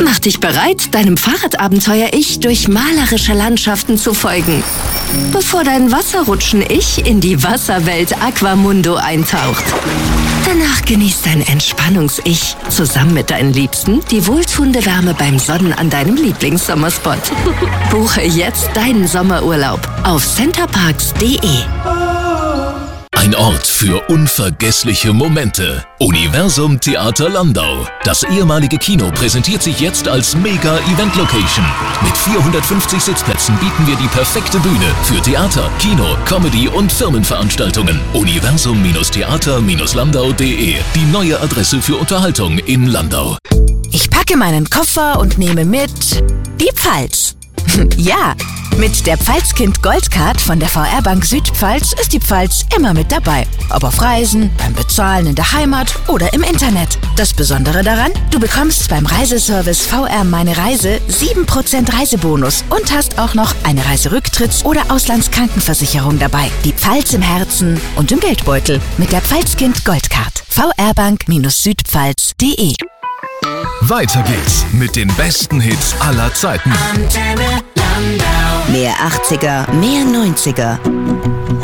Mach dich bereit, deinem Fahrradabenteuer-Ich durch malerische Landschaften zu folgen, bevor dein Wasserrutschen-Ich in die Wasserwelt Aquamundo eintaucht. Danach genießt dein Entspannungs-Ich zusammen mit deinen Liebsten die wohltuende Wärme beim Sonnen an deinem Lieblingssommerspot. Buche jetzt deinen Sommerurlaub auf centerparks.de. Ein Ort für unvergessliche Momente. Universum Theater Landau. Das ehemalige Kino präsentiert sich jetzt als Mega-Event-Location. Mit 450 Sitzplätzen bieten wir die perfekte Bühne für Theater, Kino, Comedy und Firmenveranstaltungen. Universum-Theater-Landau.de. Die neue Adresse für Unterhaltung in Landau. Ich packe meinen Koffer und nehme mit die Pfalz. Ja, mit der Pfalzkind Goldcard von der VR Bank Südpfalz ist die Pfalz immer mit dabei. Ob auf Reisen, beim Bezahlen in der Heimat oder im Internet. Das Besondere daran, du bekommst beim Reiseservice VR Meine Reise 7% Reisebonus und hast auch noch eine Reiserücktritts- oder Auslandskrankenversicherung dabei. Die Pfalz im Herzen und im Geldbeutel mit der Pfalzkind Goldcard. vrbank-südpfalz.de. Weiter geht's mit den besten Hits aller Zeiten. Mehr 80er, mehr 90er.